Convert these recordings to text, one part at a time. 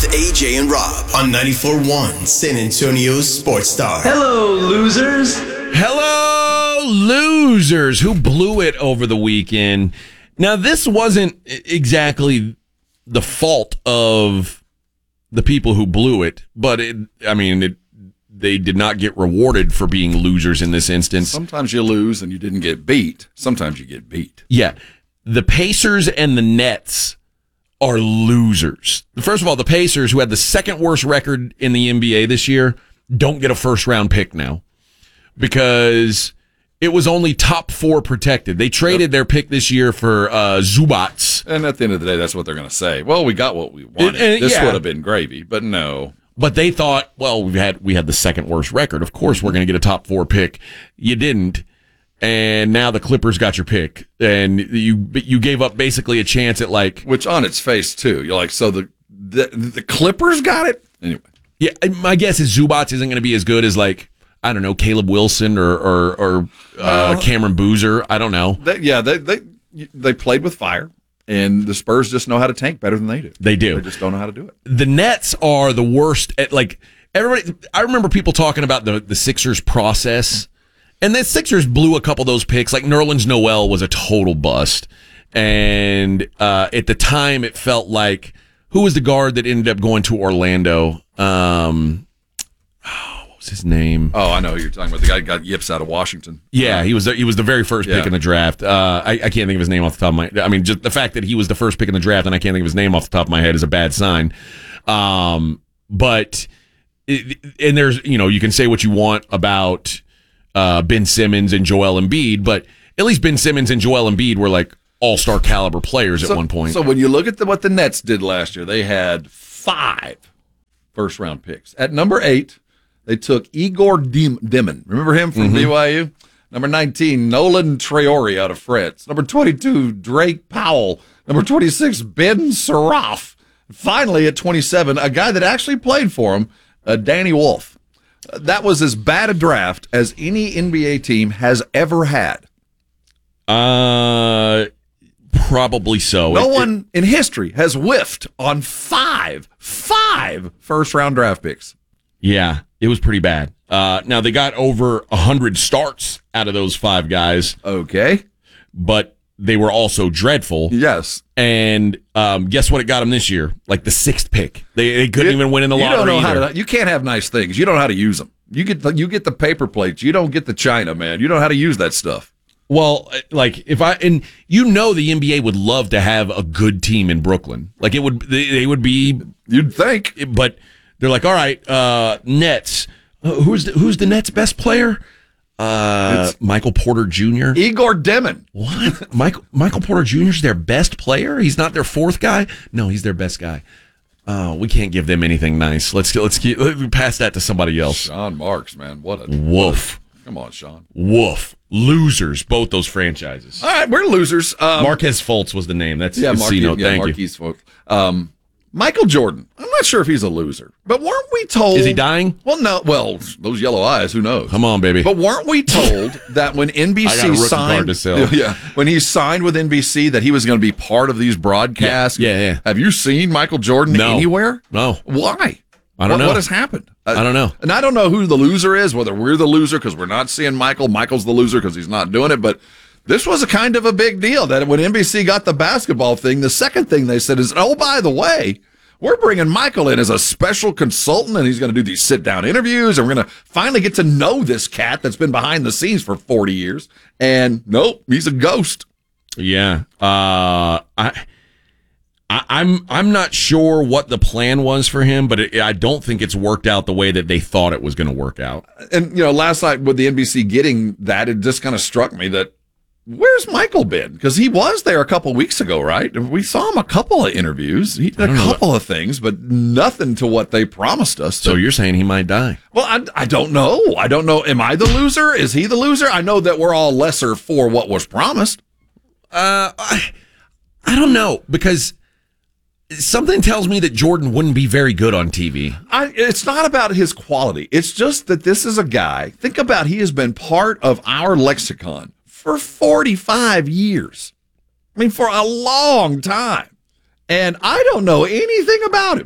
AJ and Rob on 94.1 San Antonio's Sports Star. Hello, losers. Hello, losers who blew it over the weekend. Now, this wasn't exactly the fault of the people who blew it, but they did not get rewarded for being losers in this instance. Sometimes you lose and you didn't get beat. Sometimes you get beat. Yeah. The Pacers and the Nets are losers. First of all, the Pacers, who had the second worst record in the NBA this year, don't get a first-round pick now because it was only top 4 protected. They traded their pick this year for Zubats. And at the end of the day, that's what they're going to say. Well, we got what we wanted. This would have been gravy, but no. But they thought, well, we had the second worst record. Of course, we're going to get a top 4 pick. You didn't. And now the Clippers got your pick, and you gave up basically a chance at which on its face too. You're like, so the Clippers got it anyway. Yeah, my guess is Zubats isn't going to be as good as Caleb Wilson or Cameron Boozer. I don't know. They played with fire, and the Spurs just know how to tank better than they do. They do. They just don't know how to do it. The Nets are the worst at everybody. I remember people talking about the Sixers process. And the Sixers blew a couple of those picks. Nerlens Noel was a total bust. And at the time, it felt like, who was the guard that ended up going to Orlando? What was his name? Oh, I know who you're talking about. The guy who got yips out of Washington. Yeah, he was the very first pick in the draft. I can't think of his name off the top of my head. Just the fact that he was the first pick in the draft and I can't think of his name off the top of my head is a bad sign. But there's, you can say what you want about Ben Simmons and Joel Embiid, but at least Ben Simmons and Joel Embiid were all-star caliber players at one point. So when you look at what the Nets did last year, they had 5 first-round picks. At number 8, they took Igor Dimon. Remember him from BYU? Number 19, Nolan Traore out of France. Number 22, Drake Powell. Number 26, Ben Saraf. Finally, at 27, a guy that actually played for him, Danny Wolf. That was as bad a draft as any NBA team has ever had. Probably so. No one in history has whiffed on 5 first-round draft picks. Yeah, it was pretty bad. Now, they got over 100 starts out of those 5 guys. Okay. But they were also dreadful. Yes. And guess what it got them this year? The 6th pick. They couldn't even win in the lottery either. You can't have nice things. You don't know how to use them. You get the paper plates. You don't get the china, man. You don't know how to use that stuff. Well, the NBA would love to have a good team in Brooklyn. They would be. You'd think. But they're all right, Nets. Who's the Nets' best player? Michael Porter Jr. Igor Dimon. What? Michael Porter Jr. is their best player? He's not their 4th guy? No, he's their best guy. Oh, we can't give them anything nice. Let's pass that to somebody else. Sean Marks, man. What a woof. Come on, Sean. Woof. Losers, both those franchises. All right, we're losers. Marquez Fultz was the name. That's Casino. Thank you. Fultz. Michael Jordan. I'm not sure if he's a loser, but weren't we told? Is he dying? Well, no. Well, those yellow eyes. Who knows? Come on, baby. But weren't we told that when NBC when he signed with NBC, that he was going to be part of these broadcasts? Yeah. Have you seen Michael Jordan anywhere? No. Why? I don't know. What has happened? I don't know. And I don't know who the loser is, whether we're the loser because we're not seeing Michael. Michael's the loser because he's not doing it. But this was a kind of a big deal that when NBC got the basketball thing, the second thing they said is, oh, by the way, we're bringing Michael in as a special consultant, and he's going to do these sit-down interviews, and we're going to finally get to know this cat that's been behind the scenes for 40 years. And nope, he's a ghost. Yeah. I'm not sure what the plan was for him, but I don't think it's worked out the way that they thought it was going to work out. And, last night with the NBC getting that, it just kind of struck me that, where's Michael been? Because he was there a couple weeks ago, right? We saw him a couple of interviews. He did a couple of things, but nothing to what they promised us. So you're saying he might die? Well, I don't know. I don't know. Am I the loser? Is he the loser? I know that we're all lesser for what was promised. I don't know, because something tells me that Jordan wouldn't be very good on TV. It's not about his quality. It's just that this is a guy. Think about, he has been part of our lexicon for 45 years. I mean, for a long time. And I don't know anything about him.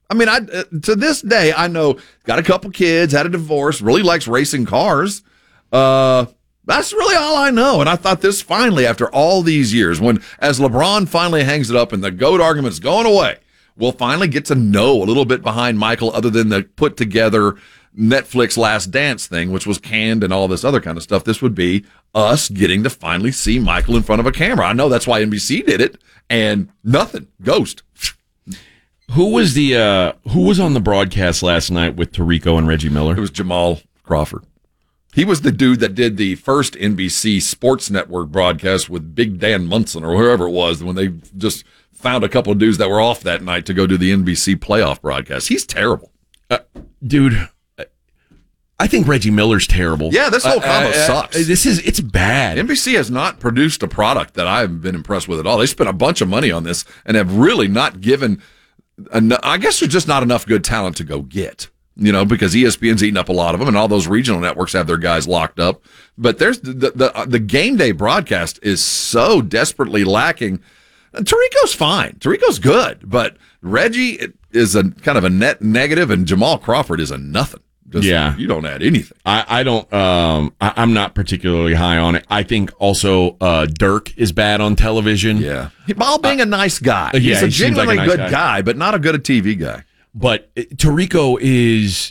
I mean, to this day, I know got a couple kids, had a divorce, really likes racing cars. That's really all I know. And I thought this finally, after all these years, as LeBron finally hangs it up and the GOAT argument's going away, we'll finally get to know a little bit behind Michael other than the put together Netflix Last Dance thing, which was canned and all this other kind of stuff. This would be us getting to finally see Michael in front of a camera. I know that's why NBC did it, and nothing. Ghost. Who was on the broadcast last night with Tirico and Reggie Miller? It was Jamal Crawford. He was the dude that did the first NBC Sports Network broadcast with Big Dan Munson or whoever it was when they just found a couple of dudes that were off that night to go do the NBC playoff broadcast. He's terrible. Dude, I think Reggie Miller's terrible. Yeah, this whole combo sucks. It's bad. NBC has not produced a product that I've been impressed with at all. They spent a bunch of money on this and have really not given, I guess there's just not enough good talent to go get. Because ESPN's eating up a lot of them, and all those regional networks have their guys locked up. But there's the game day broadcast is so desperately lacking. Tirico's fine. Tirico's good, but Reggie is a kind of a net negative, and Jamal Crawford is a nothing. You don't add anything. I don't. I'm not particularly high on it. I think also Dirk is bad on television. Yeah, while being a nice guy, he's a genuinely like a nice good guy, but not a good TV guy. But Tirico is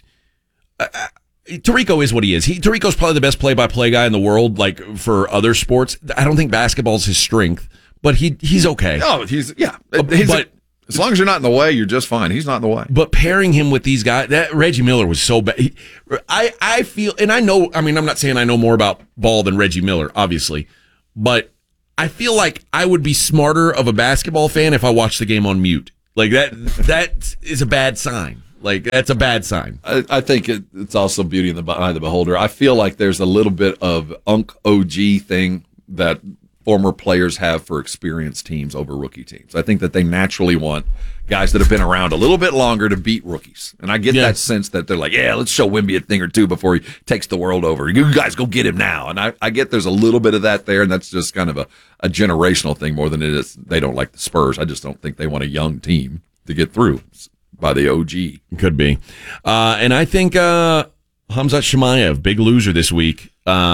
what he is. Tirico's probably the best play-by-play guy in the world. Like for other sports, I don't think basketball's his strength, but he's okay. Oh, but as long as you're not in the way, you're just fine. He's not in the way. But pairing him with these guys, that Reggie Miller was so bad. I feel, and I know. I mean, I'm not saying I know more about ball than Reggie Miller, obviously, but I feel like I would be smarter of a basketball fan if I watched the game on mute. Like that is a bad sign. Like that's a bad sign. I think it's also beauty in the eye of the beholder. I feel like there's a little bit of OG thing that former players have for experienced teams over rookie teams. I think that they naturally want guys that have been around a little bit longer to beat rookies. And I get that sense that they're like, yeah, let's show Wemby a thing or two before he takes the world over. You guys go get him now. And I get there's a little bit of that there, and that's just kind of a generational thing more than it is. They don't like the Spurs. I just don't think they want a young team to get through by the OG. Could be. And I think Khamzat Chimaev, big loser this week.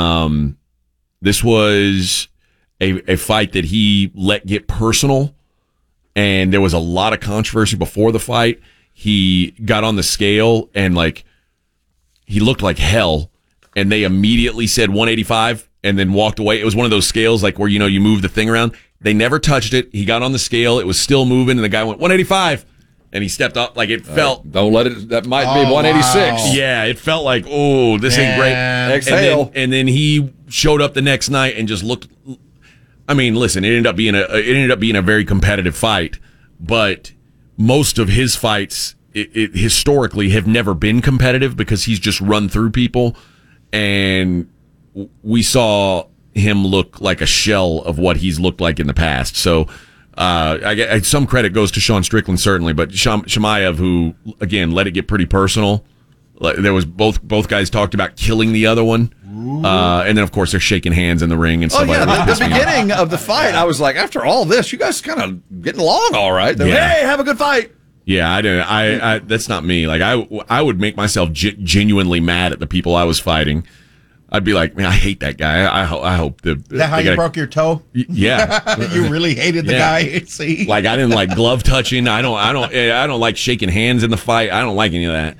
This was a fight that he let get personal, and there was a lot of controversy before the fight. He got on the scale and he looked like hell, and they immediately said 185 and then walked away. It was one of those scales where you move the thing around. They never touched it. He got on the scale, it was still moving, and the guy went 185, and he stepped up it felt. Don't let it. That might be 186. Wow. Yeah, it felt like, oh, this ain't great. Exhale. And then he showed up the next night and just looked. I mean, listen, it ended up being a very competitive fight, but most of his fights historically have never been competitive because he's just run through people, and we saw him look like a shell of what he's looked like in the past. So some credit goes to Sean Strickland certainly, but Chimaev, who again let it get pretty personal. There was both guys talked about killing the other one. And then, of course, they're shaking hands in the ring and stuff like that. The beginning of the fight, I was like, after all this, you guys kind of getting along all right. Hey, have a good fight. Yeah, I didn't. I that's not me. Like I would make myself genuinely mad at the people I was fighting. I'd be like, man, I hate that guy. I hope is that how you broke your toe? Yeah, you really hated the guy. See, like I didn't like glove touching. I don't like shaking hands in the fight. I don't like any of that.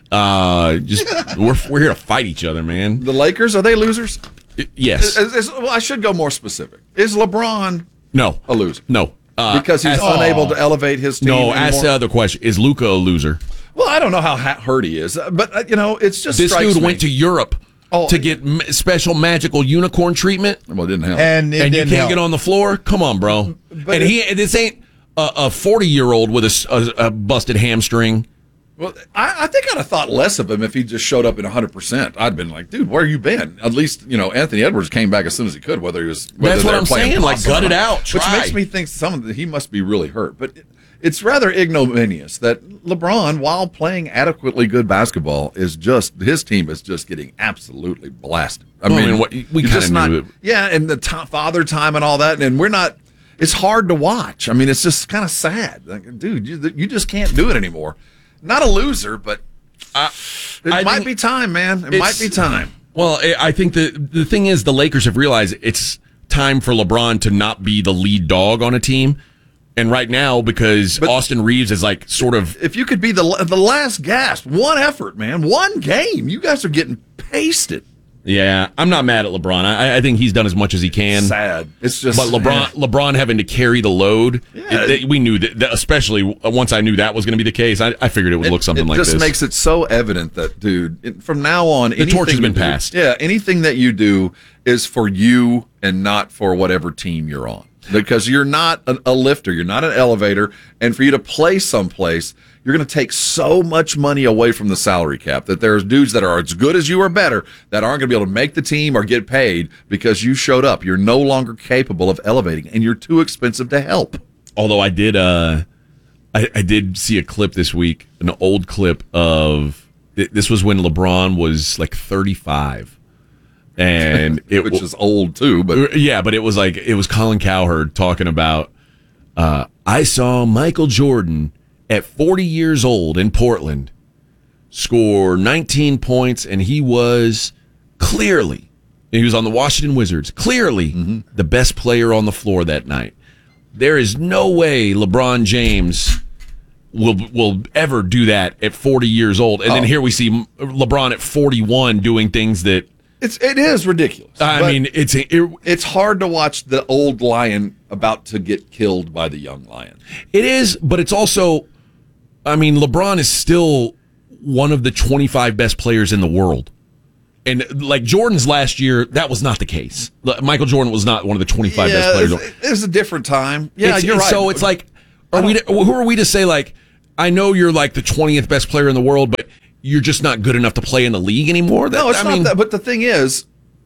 We're here to fight each other, man. The Lakers, are they losers? Yes. Well, I should go more specific. Is LeBron a loser? No. Because he's unable to elevate his team anymore? Ask the other question. Is Luka a loser? Well, I don't know how hurt he is, but it's just this dude went to Europe to get special magical unicorn treatment. Well, it didn't help. And you can't get on the floor? Come on, bro. But this ain't a 40-year-old with a busted hamstring. Well, I think I'd have thought less of him if he just showed up at 100%. I'd been like, dude, where you been? At least, Anthony Edwards came back as soon as he could, whether that's what I'm saying. Like, gut it out. Which makes me think he must be really hurt. But it's rather ignominious that LeBron, while playing adequately good basketball, his team is just getting absolutely blasted. We kind of knew it. Yeah, and the father time and all that, and we're not. It's hard to watch. I mean, it's just kind of sad. Like, dude, you just can't do it anymore. not a loser, but it might be time, man. It might be time. Well, I think the thing is the Lakers have realized it's time for LeBron to not be the lead dog on a team. And right now, because Austin Reeves is like sort of... If you could be the last gasp, one effort, man, one game, you guys are getting pasted. Yeah, I'm not mad at LeBron. I think he's done as much as he can. Sad. It's just... But LeBron having to carry the load, we knew that, especially once I knew that was going to be the case, I figured it would look something like this. It just makes it so evident that, dude, from now on... The torch has been passed. Yeah, anything that you do is for you and not for whatever team you're on. Because you're not a lifter, you're not an elevator, and for you to play someplace, you're going to take so much money away from the salary cap that there's dudes that are as good as you or better that aren't going to be able to make the team or get paid because you showed up. You're no longer capable of elevating, and you're too expensive to help. Although I did see a clip this week, an old clip of this was when LeBron was like 35. And which is old too, but yeah, but it was Colin Cowherd talking about I saw Michael Jordan at 40 years old in Portland score 19 points, and he was on the Washington Wizards, clearly the best player on the floor that night. There is no way LeBron James will ever do that at 40 years old. And then here we see LeBron at 41 doing things that It is ridiculous. I mean, it's hard to watch the old lion about to get killed by the young lion. It is, but it's also, I mean, LeBron is still one of the 25 best players in the world. And like Jordan's last year, that was not the case. Michael Jordan was not one of the 25 best players. It was a different time. Yeah, you're right. So it's like, who are we to say, like, I know you're like the 20th best player in the world, but you're just not good enough to play in the league anymore? No, it's not that. But the thing is,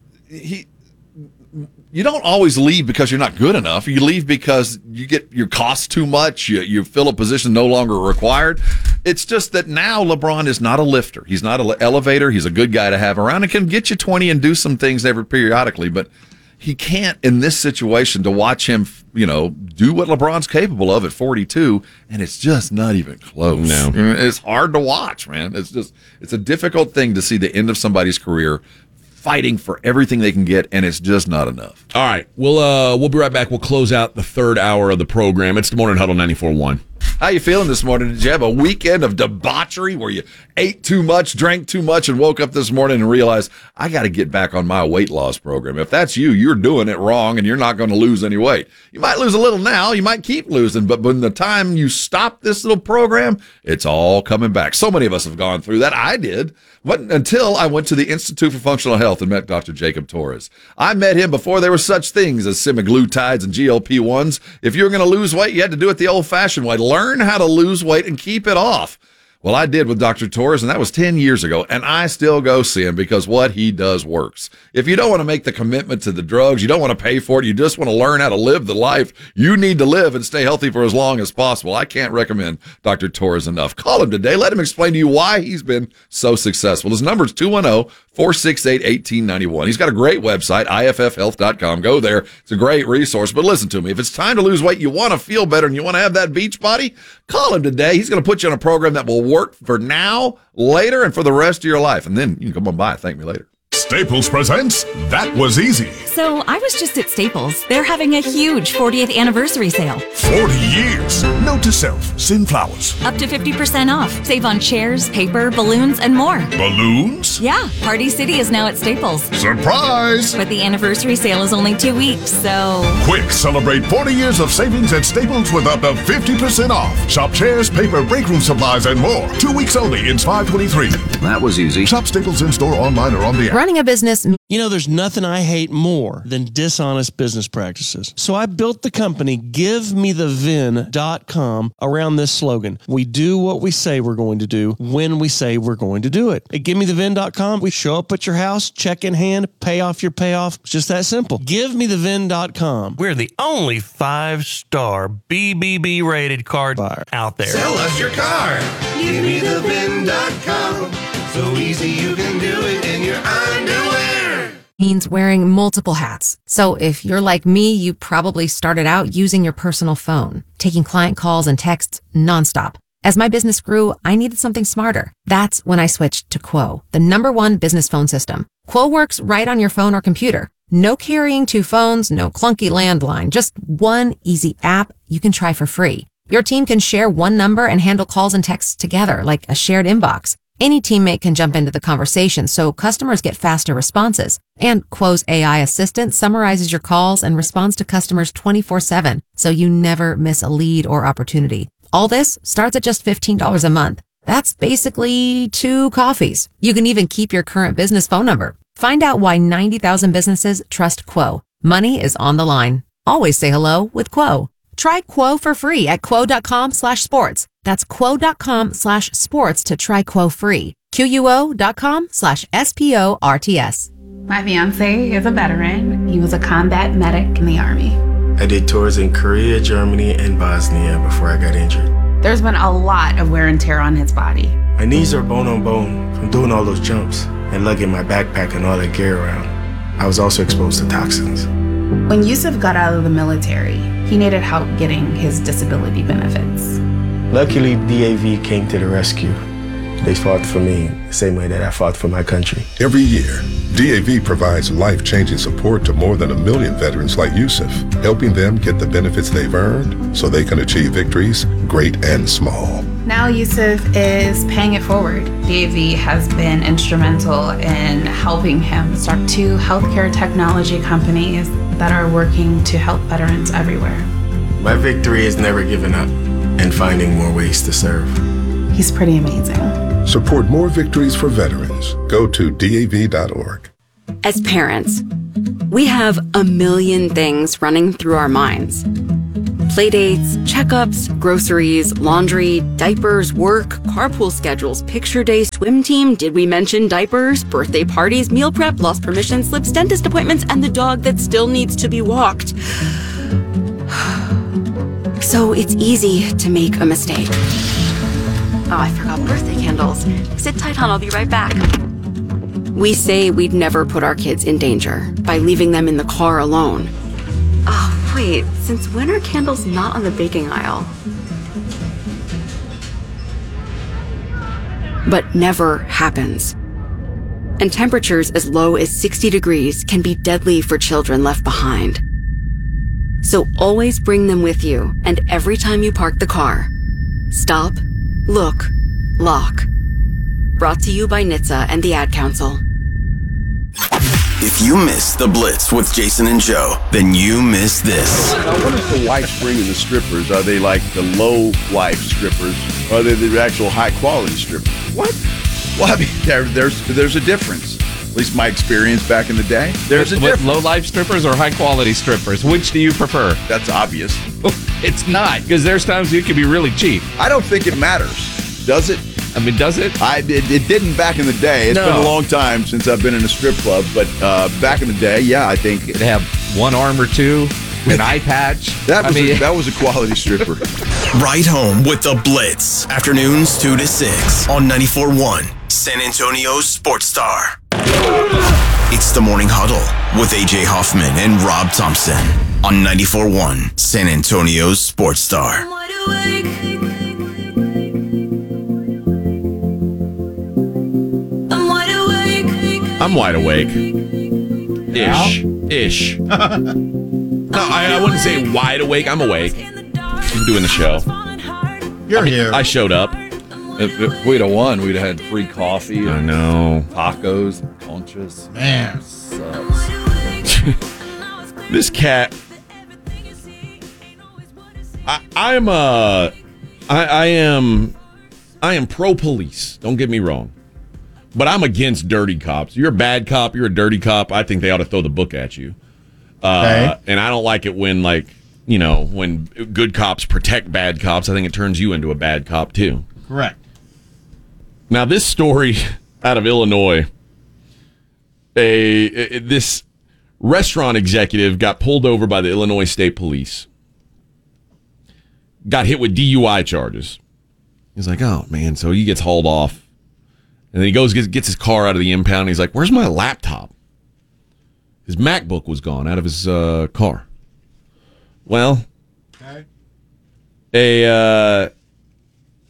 you don't always leave because you're not good enough. You leave because you get your cost too much. You fill a position no longer required. It's just that now LeBron is not a lifter. He's not an elevator. He's a good guy to have around and can get you 20 and do some things periodically. But he can't in this situation to watch him, do what LeBron's capable of at 42, and it's just not even close. No. It's hard to watch, man. It's a difficult thing to see the end of somebody's career fighting for everything they can get, and it's just not enough. All right, we'll be right back. We'll close out the third hour of the program. It's the Morning Huddle 94.1. How you feeling this morning? Did you have a weekend of debauchery where you ate too much, drank too much, and woke up this morning and realized, I got to get back on my weight loss program? If that's you, you're doing it wrong, and you're not going to lose any weight. You might lose a little now. You might keep losing, but when the time you stop this little program, it's all coming back. So many of us have gone through that. I did. But until I went to the Institute for Functional Health and met Dr. Jacob Torres. I met him before there were such things as semaglutides and GLP-1s. If you were going to lose weight, you had to do it the old-fashioned way. Learn how to lose weight and keep it off. Well, I did with Dr. Torres, and that was 10 years ago, and I still go see him because what he does works. If you don't want to make the commitment to the drugs, you don't want to pay for it, you just want to learn how to live the life you need to live and stay healthy for as long as possible, I can't recommend Dr. Torres enough. Call him today. Let him explain to you why he's been so successful. His number is 210-468-1891. He's got a great website, iffhealth.com. Go there. It's a great resource. But listen to me. If it's time to lose weight, you want to feel better, and you want to have that beach body, call him today. He's going to put you on a program that will work for now, later, and for the rest of your life. And then you can come on by and thank me later. Staples presents That Was Easy. So I was just at Staples. They're having a huge 40th anniversary sale. 40 years. Note to self, send flowers. Up to 50% off. Save on chairs, paper, balloons, and more. Balloons? Yeah, Party City is now at Staples. Surprise! But the anniversary sale is only 2 weeks, so... Quick, celebrate 40 years of savings at Staples with up to 50% off. Shop chairs, paper, break room supplies, and more. 2 weeks only. It's 5/23. That was easy. Shop Staples in-store, online, or on the app. Running a business. There's nothing I hate more than dishonest business practices. So I built the company GiveMeTheVin.com around this slogan. We do what we say we're going to do when we say we're going to do it. At GiveMeTheVin.com, we show up at your house, check in hand, pay off your payoff. It's just that simple. GiveMeTheVin.com. We're the only 5-star BBB rated card buyer out there. Sell us your car. GiveMeTheVin.com. So easy you can do it in your underwear. Means wearing multiple hats. So if you're like me, you probably started out using your personal phone, taking client calls and texts nonstop. As my business grew, I needed something smarter. That's when I switched to Quo, the #1 business phone system. Quo works right on your phone or computer. No carrying 2 phones, no clunky landline, just one easy app you can try for free. Your team can share one number and handle calls and texts together like a shared inbox. Any teammate can jump into the conversation, so customers get faster responses. And Quo's AI assistant summarizes your calls and responds to customers 24/7, so you never miss a lead or opportunity. All this starts at just $15 a month. That's basically 2 coffees. You can even keep your current business phone number. Find out why 90,000 businesses trust Quo. Money is on the line. Always say hello with Quo. Try Quo for free at quo.com/sports. That's quo.com/sports to try Quo free. QUO.com/SPORTS. My fiance is a veteran. He was a combat medic in the Army. I did tours in Korea, Germany, and Bosnia before I got injured. There's been a lot of wear and tear on his body. My knees are bone on bone from doing all those jumps and lugging my backpack and all that gear around. I was also exposed to toxins. When Yusuf got out of the military, he needed help getting his disability benefits. Luckily, DAV came to the rescue. They fought for me the same way that I fought for my country. Every year, DAV provides life-changing support to more than 1 million veterans like Yusuf, helping them get the benefits they've earned so they can achieve victories, great and small. Now Yusuf is paying it forward. DAV has been instrumental in helping him start 2 healthcare technology companies that are working to help veterans everywhere. My victory is never giving up and finding more ways to serve. He's pretty amazing. Support more victories for veterans. Go to DAV.org. As parents, we have a million things running through our minds. Playdates, checkups, groceries, laundry, diapers, work, carpool schedules, picture day, swim team, did we mention diapers, birthday parties, meal prep, lost permission slips, dentist appointments, and the dog that still needs to be walked. So it's easy to make a mistake. Oh, I forgot birthday candles. Sit tight, hon, I'll be right back. We say we'd never put our kids in danger by leaving them in the car alone. Oh, wait, since when are candles not on the baking aisle? But never happens. And temperatures as low as 60 degrees can be deadly for children left behind. So always bring them with you, and every time you park the car, stop, look, lock. Brought to you by NHTSA and the Ad Council. If you missed the Blitz with Jason and Joe, then you missed this. Now, what is the wife bringing the strippers? Are they like the low life strippers? Or are they the actual high quality strippers? What? Well, I mean, there's a difference. At least my experience back in the day. There's a difference. Low life strippers or high quality strippers? Which do you prefer? That's obvious. It's not, because there's times you can be really cheap. I don't think it matters. Does it? I mean, does it? It didn't back in the day. It's been a long time since I've been in a strip club, but back in the day, yeah, I think it'd have one arm or two, an eye patch. That was a quality stripper. Right home with the Blitz. Afternoons 2 to 6 on 94.1 San Antonio's Sports Star. It's the Morning Huddle with AJ Hoffman and Rob Thompson on 94.1 San Antonio's Sports Star. I'm wide awake. Ish. No, I wouldn't say wide awake. I'm awake. I'm doing the show. You're here. I showed up. If we'd have won, we'd have had free coffee. I know. Tacos, conchas. Man. Sucks. This cat. I am pro police. Don't get me wrong. But I'm against dirty cops. You're a bad cop. You're a dirty cop. I think they ought to throw the book at you. Okay. And I don't like it when, when good cops protect bad cops. I think it turns you into a bad cop, too. Correct. Now, this story out of Illinois, this restaurant executive got pulled over by the Illinois State Police. Got hit with DUI charges. He's like, oh, man. So he gets hauled off. And then he goes, gets his car out of the impound. And he's like, where's my laptop? His MacBook was gone out of his car. Well,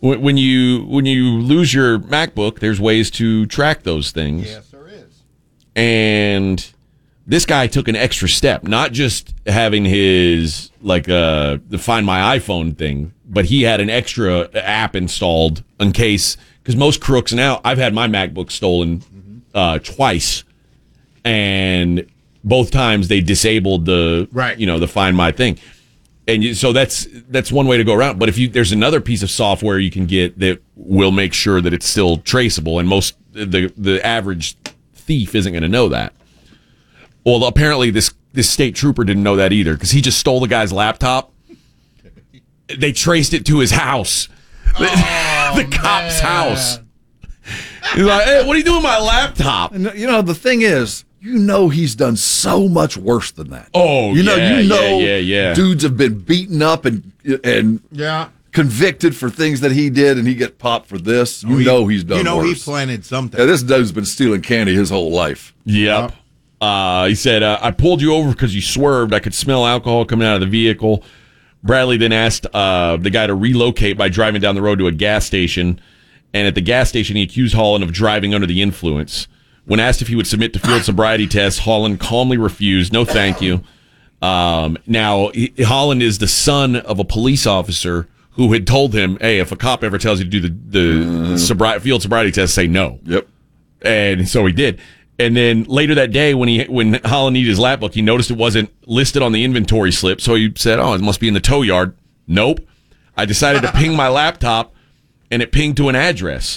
When you lose your MacBook, there's ways to track those things. Yes, there is. And this guy took an extra step, not just having his the Find My iPhone thing, but he had an extra app installed in case, because most crooks now, I've had my MacBook stolen twice, and both times they disabled the the Find My thing. And so that's one way to go around. But if there's another piece of software you can get that will make sure that it's still traceable, and the average thief isn't going to know that. Well, apparently this state trooper didn't know that either, because he just stole the guy's laptop. They traced it to his house, the cop's house. He's like, "Hey, what are you doing with my laptop?" And the thing is, he's done so much worse than that. Oh, yeah. Dudes have been beaten up and convicted for things that he did, and he get popped for this. He's done worse. He planted something. Yeah, this dude's been stealing candy his whole life. Yep. He said, I pulled you over because you swerved. I could smell alcohol coming out of the vehicle. Bradley then asked the guy to relocate by driving down the road to a gas station. And at the gas station, he accused Holland of driving under the influence. When asked if he would submit to field sobriety tests, Holland calmly refused. No, thank you. Now, Holland is the son of a police officer who had told him, hey, if a cop ever tells you to do the field sobriety test, say no. Yep. And so he did. And then later that day, when Holland needed his lap book, he noticed it wasn't listed on the inventory slip. So he said, it must be in the tow yard. Nope. I decided to ping my laptop, and it pinged to an address.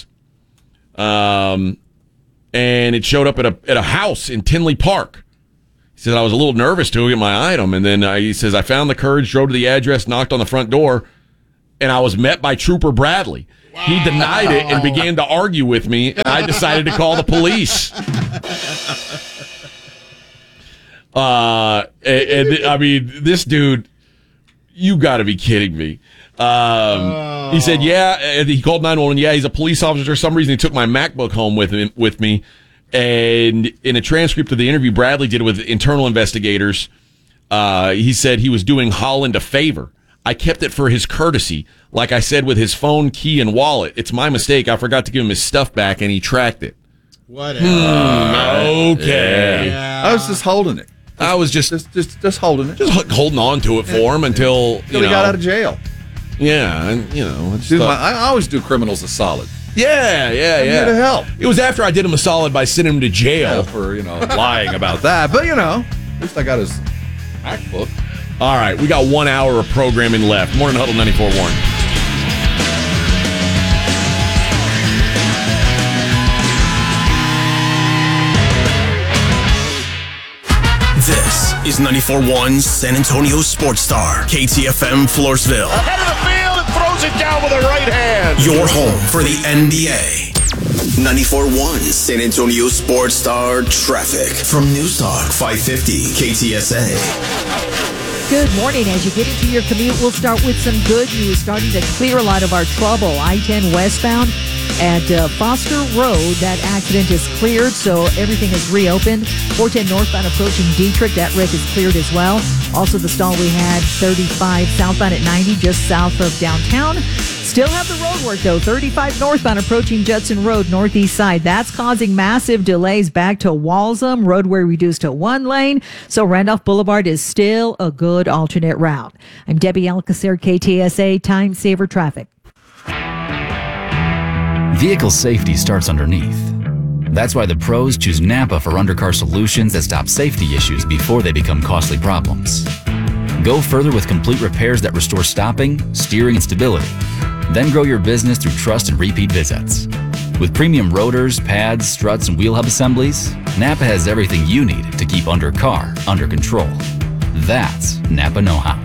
And it showed up at a house in Tinley Park. He said, I was a little nervous to get my item. And then he says, I found the courage, drove to the address, knocked on the front door, and I was met by Trooper Bradley. Wow. He denied it and began to argue with me, and I decided to call the police. This dude, you got to be kidding me. He said, he called 911. Yeah, he's a police officer. For some reason, he took my MacBook home with me. And in a transcript of the interview Bradley did with internal investigators, he said he was doing Holland a favor. I kept it for his courtesy. Like I said, with his phone, key, and wallet. It's my mistake. I forgot to give him his stuff back, and he tracked it. Whatever. Okay. Yeah. I was just holding it. I was just holding it. Just holding on to it for him until he got out of jail. Yeah, and it's I always do criminals a solid. Yeah. I'm here to help. It was after I did him a solid by sending him to jail for lying about that. But at least I got his MacBook. All right, we got 1 hour of programming left. Morning Huddle 94.1. This is 94.1 San Antonio Sports Star, KTFM Floresville. Ahead of the field and throws it down with a right hand. Your home for the NBA. 94.1 San Antonio Sports Star traffic from Newstalk 550 KTSA. Good morning. As you get into your commute, we'll start with some good news, starting to clear a lot of our trouble. I-10 westbound at Foster Road, that accident is cleared, so everything is reopened. 410 northbound approaching Dietrich, that wreck is cleared as well. Also the stall we had, 35 southbound at 90, just south of downtown. Still have the road work, though. 35 northbound approaching Judson Road, northeast side. That's causing massive delays back to Walsham. Roadway reduced to one lane, so Randolph Boulevard is still a good alternate route. I'm Debbie Alcacer, KTSA Time Saver Traffic. Vehicle safety starts underneath. That's why the pros choose Napa for undercar solutions that stop safety issues before they become costly problems. Go further with complete repairs that restore stopping, steering, and stability. Then grow your business through trust and repeat visits. With premium rotors, pads, struts, and wheel hub assemblies, Napa has everything you need to keep undercar under control. That's Napa know-how.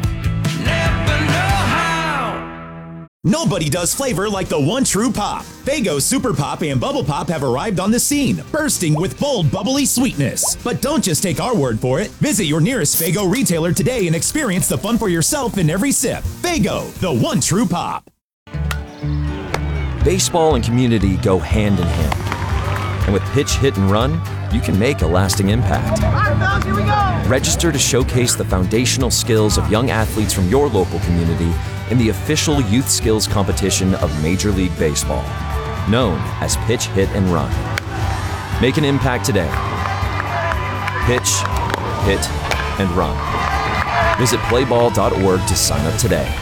Nobody does flavor like the one true pop. Faygo Super Pop and Bubble Pop have arrived on the scene, bursting with bold, bubbly sweetness. But don't just take our word for it. Visit your nearest Faygo retailer today and experience the fun for yourself in every sip. Faygo, the one true pop. Baseball and community go hand in hand. And with pitch, hit, and run, you can make a lasting impact. All right, fellas, here we go. Register to showcase the foundational skills of young athletes from your local community in the official youth skills competition of Major League Baseball, known as Pitch, Hit, and Run. Make an impact today. Pitch, hit, and run. Visit playball.org to sign up today.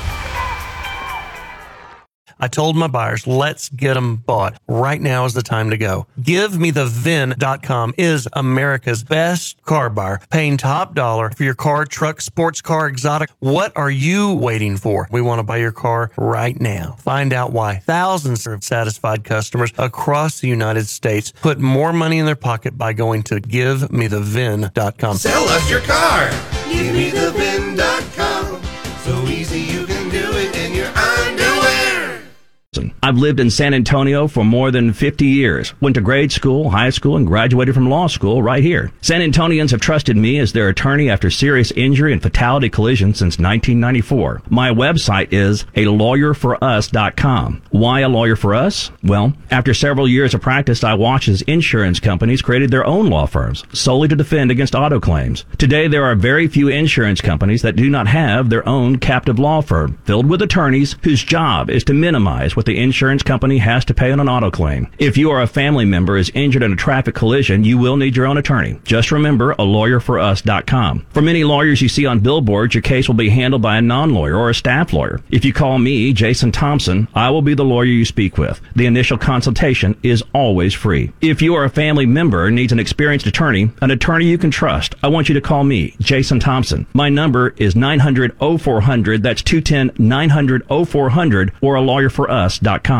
I told my buyers, let's get them bought. Right now is the time to go. GiveMeTheVin.com is America's best car buyer, paying top dollar for your car, truck, sports car, exotic. What are you waiting for? We want to buy your car right now. Find out why thousands of satisfied customers across the United States put more money in their pocket by going to GiveMeTheVin.com. Sell us your car. GiveMeTheVin.com. So easy you can do it in your underwear. I've lived in San Antonio for more than 50 years. Went to grade school, high school, and graduated from law school right here. San Antonians have trusted me as their attorney after serious injury and fatality collision since 1994. My website is alawyerforus.com. Why a lawyer for us? Well, after several years of practice, I watched as insurance companies created their own law firms solely to defend against auto claims. Today, there are very few insurance companies that do not have their own captive law firm filled with attorneys whose job is to minimize what the insurance company has to pay on an auto claim. If you or a family member is injured in a traffic collision, you will need your own attorney. Just remember alawyerforus.com. For many lawyers you see on billboards, your case will be handled by a non-lawyer or a staff lawyer. If you call me, Jason Thompson, I will be the lawyer you speak with. The initial consultation is always free. If you or a family member needs an experienced attorney, an attorney you can trust, I want you to call me, Jason Thompson. My number is 900-0400. That's 210-900-0400 or alawyerforus.com.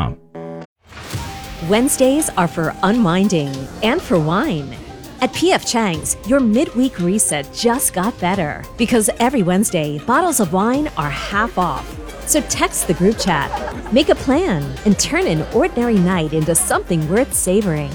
Wednesdays are for unwinding and for wine. At P.F. Chang's, your midweek reset just got better because every Wednesday, bottles of wine are half off. So text the group chat, make a plan, and turn an ordinary night into something worth savoring.